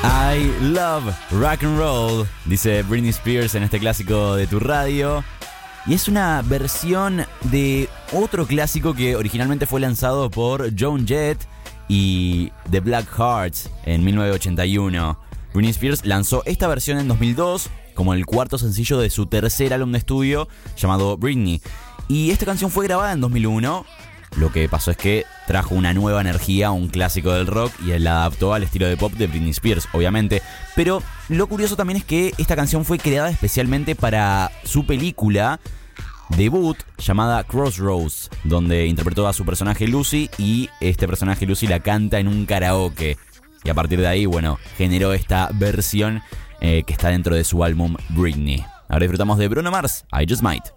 I love rock and roll, dice Britney Spears en este clásico de tu radio. Y es una versión de otro clásico que originalmente fue lanzado por Joan Jett y The Black Hearts en 1981. Britney Spears lanzó esta versión en 2002 como el cuarto sencillo de su tercer álbum de estudio llamado Britney. Y esta canción fue grabada en 2001. Lo que pasó es que trajo una nueva energía a un clásico del rock y la adaptó al estilo de pop de Britney Spears, obviamente. Pero lo curioso también es que esta canción fue creada especialmente para su película debut llamada Crossroads, donde interpretó a su personaje Lucy y este personaje Lucy la canta en un karaoke. Y a partir de ahí, bueno, generó esta versión que está dentro de su álbum Britney. Ahora disfrutamos de Bruno Mars, I Just Might.